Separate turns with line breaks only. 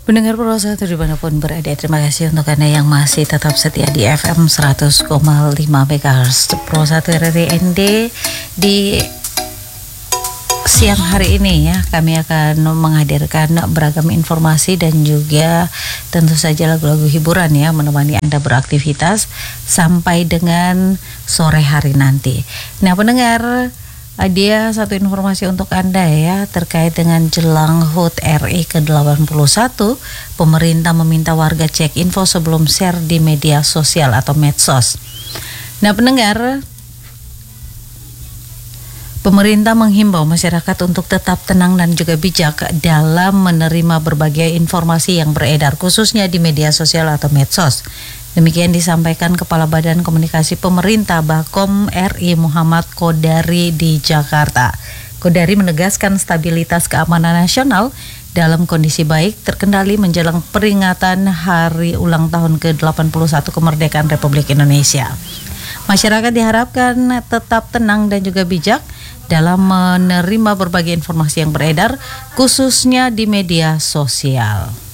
Pendengar Pro 1 dimanapun berada, terima kasih untuk Anda yang masih tetap setia di FM 100,5 MHz Pro 1 RRI di siang hari ini ya. Kami akan menghadirkan beragam informasi dan juga tentu saja lagu-lagu hiburan ya, menemani Anda beraktivitas sampai dengan sore hari nanti. Nah pendengar, dia satu informasi untuk Anda ya, terkait dengan jelang HUT RI ke-81, pemerintah meminta warga cek info sebelum share di media sosial atau medsos. Nah pendengar, pemerintah menghimbau masyarakat untuk tetap tenang dan juga bijak dalam menerima berbagai informasi yang beredar, khususnya di media sosial atau medsos. Demikian disampaikan Kepala Badan Komunikasi Pemerintah Bakom RI Muhammad Kodari di Jakarta. Kodari menegaskan stabilitas keamanan nasional dalam kondisi baik terkendali menjelang peringatan hari ulang tahun ke-81 kemerdekaan Republik Indonesia. Masyarakat diharapkan tetap tenang dan juga bijak dalam menerima berbagai informasi yang beredar, khususnya di media sosial.